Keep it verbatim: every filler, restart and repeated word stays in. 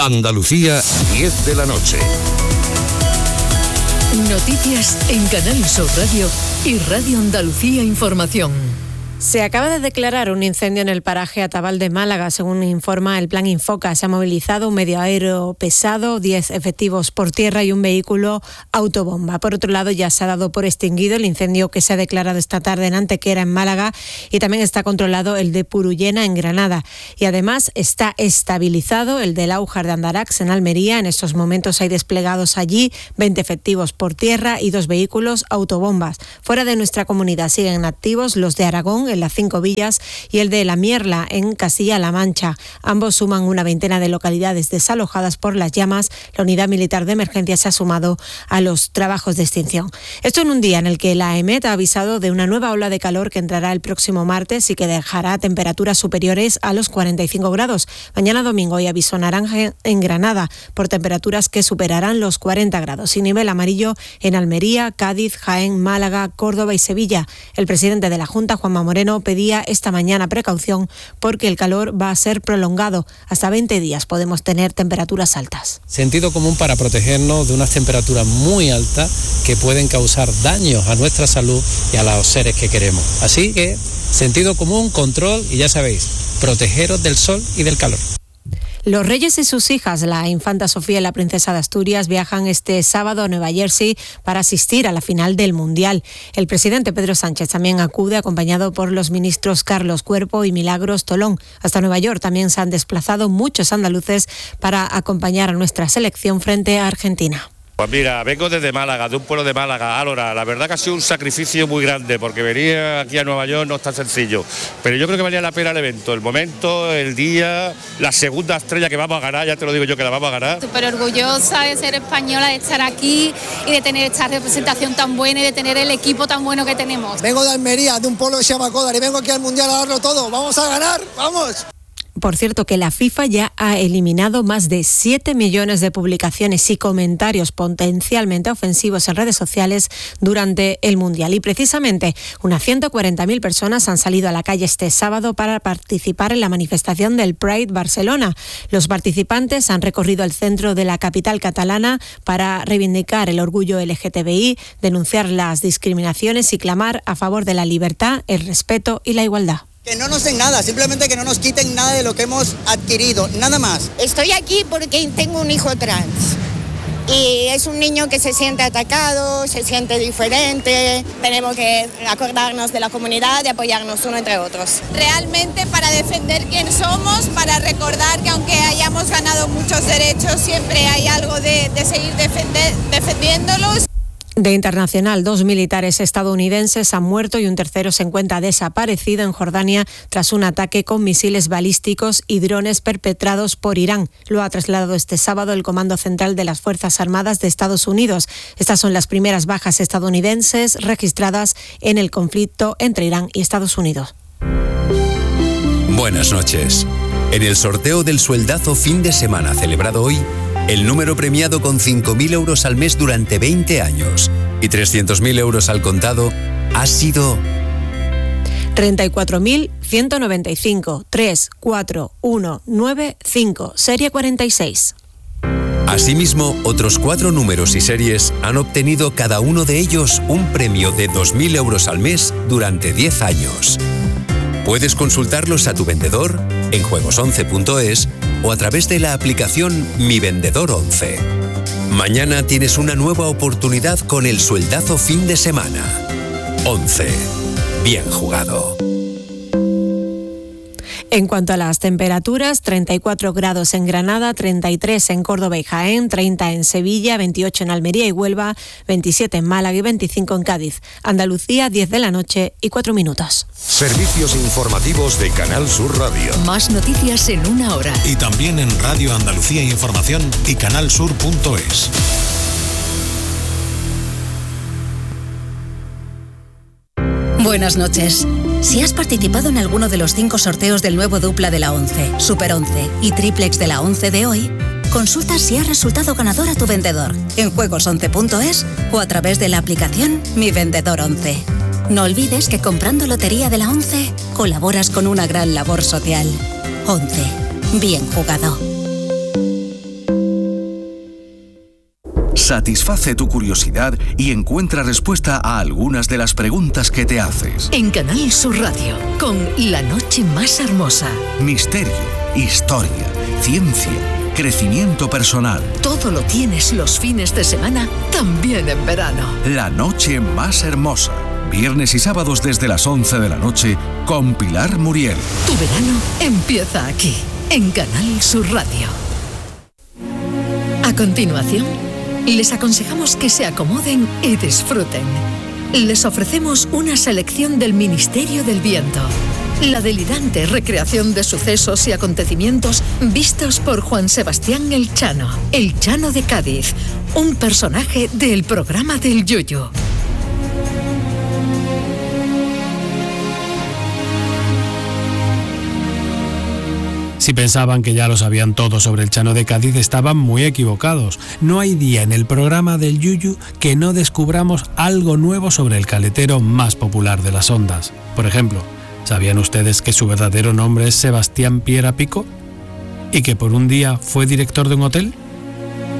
Andalucía, diez de la noche. Noticias en Canal Sur Radio y Radio Andalucía Información. Se acaba de declarar un incendio en el paraje Atabal de Málaga. Según informa el Plan Infoca, se ha movilizado un medio aéreo pesado, diez efectivos por tierra y un vehículo autobomba. Por otro lado, ya se ha dado por extinguido el incendio que se ha declarado esta tarde en Antequera, en Málaga, y también está controlado el de Purullena, en Granada. Y además está estabilizado el del Aujar de Andarax, en Almería. En estos momentos hay desplegados allí veinte efectivos por tierra y dos vehículos autobombas. Fuera de nuestra comunidad siguen activos los de Aragón, en las Cinco Villas, y el de La Mierla, en Castilla-La Mancha. Ambos suman una veintena de localidades desalojadas por las llamas. La Unidad Militar de Emergencia se ha sumado a los trabajos de extinción. Esto en un día en el que la EMET ha avisado de una nueva ola de calor que entrará el próximo martes y que dejará temperaturas superiores a los cuarenta y cinco grados. Mañana domingo hay aviso naranja en Granada por temperaturas que superarán los cuarenta grados, y nivel amarillo en Almería, Cádiz, Jaén, Málaga, Córdoba y Sevilla. El presidente de la Junta, Juanma Moreno, pedía esta mañana precaución porque el calor va a ser prolongado. Hasta veinte días podemos tener temperaturas altas. Sentido común para protegernos de unas temperaturas muy altas que pueden causar daños a nuestra salud y a los seres que queremos. Así que sentido común, control y ya sabéis, protegeros del sol y del calor. Los reyes y sus hijas, la infanta Sofía y la princesa de Asturias, viajan este sábado a Nueva Jersey para asistir a la final del Mundial. El presidente Pedro Sánchez también acude, acompañado por los ministros Carlos Cuerpo y Milagros Tolón. Hasta Nueva York también se han desplazado muchos andaluces para acompañar a nuestra selección frente a Argentina. Pues mira, vengo desde Málaga, de un pueblo de Málaga, Álora. La verdad que ha sido un sacrificio muy grande, porque venir aquí a Nueva York no es tan sencillo. Pero yo creo que valía la pena el evento, el momento, el día, la segunda estrella que vamos a ganar, ya te lo digo yo que la vamos a ganar. Súper orgullosa de ser española, de estar aquí y de tener esta representación tan buena y de tener el equipo tan bueno que tenemos. Vengo de Almería, de un pueblo que se llama Códar, y vengo aquí al Mundial a darlo todo. ¡Vamos a ganar! ¡Vamos! Por cierto, que la FIFA ya ha eliminado más de siete millones de publicaciones y comentarios potencialmente ofensivos en redes sociales durante el Mundial. Y precisamente unas ciento cuarenta mil personas han salido a la calle este sábado para participar en la manifestación del Pride Barcelona. Los participantes han recorrido el centro de la capital catalana para reivindicar el orgullo L G T B I, denunciar las discriminaciones y clamar a favor de la libertad, el respeto y la igualdad. Que no nos den nada, simplemente que no nos quiten nada de lo que hemos adquirido, nada más. Estoy aquí porque tengo un hijo trans y es un niño que se siente atacado, se siente diferente. Tenemos que acordarnos de la comunidad, de apoyarnos uno entre otros. Realmente para defender quién somos, para recordar que aunque hayamos ganado muchos derechos, siempre hay algo de, de seguir defender, defendiéndolos. De internacional, dos militares estadounidenses han muerto y un tercero se encuentra desaparecido en Jordania tras un ataque con misiles balísticos y drones perpetrados por Irán. Lo ha trasladado este sábado el Comando Central de las Fuerzas Armadas de Estados Unidos. Estas son las primeras bajas estadounidenses registradas en el conflicto entre Irán y Estados Unidos. Buenas noches. En el sorteo del sueldazo fin de semana celebrado hoy, el número premiado con cinco mil euros al mes durante veinte años y trescientos mil euros al contado ha sido treinta y cuatro mil ciento noventa y cinco, tres cuatro uno nueve cinco, serie cuarenta y seis. Asimismo, otros cuatro números y series han obtenido cada uno de ellos un premio de dos mil euros al mes durante diez años. Puedes consultarlos a tu vendedor en juegos once punto es o a través de la aplicación Mi Vendedor once. Mañana tienes una nueva oportunidad con el sueldazo fin de semana. once. Bien jugado. En cuanto a las temperaturas, treinta y cuatro grados en Granada, treinta y tres en Córdoba y Jaén, treinta en Sevilla, veintiocho en Almería y Huelva, veintisiete en Málaga y veinticinco en Cádiz. Andalucía, diez de la noche y cuatro minutos. Servicios informativos de Canal Sur Radio. Más noticias en una hora. Y también en Radio Andalucía Información y canal sur punto es. Buenas noches. Si has participado en alguno de los cinco sorteos del nuevo dupla de la once, Super once y Triplex de la once de hoy, consulta si has resultado ganador a tu vendedor en juegos once punto es o a través de la aplicación Mi Vendedor once. No olvides que comprando Lotería de la once colaboras con una gran labor social. once. Bien jugado. satisface tu curiosidad y encuentra respuesta a algunas de las preguntas que te haces. En Canal Sur Radio, con La Noche Más Hermosa. Misterio, historia, ciencia, crecimiento personal. Todo lo tienes los fines de semana, también en verano. La Noche Más Hermosa. Viernes y sábados desde las once de la noche con Pilar Muriel. Tu verano empieza aquí, en Canal Sur Radio. A continuación, les aconsejamos que se acomoden y disfruten. Les ofrecemos una selección del Ministerio del Viento. La delirante recreación de sucesos y acontecimientos vistos por Juan Sebastián El Chano, El Chano de Cádiz, un personaje del programa del Yuyu. Si pensaban que ya lo sabían todo sobre el Chano de Cádiz, estaban muy equivocados. No hay día en el programa del Yuyu que no descubramos algo nuevo sobre el caletero más popular de las ondas. Por ejemplo, ¿sabían ustedes que su verdadero nombre es Sebastián Piera Pico? ¿Y que por un día fue director de un hotel?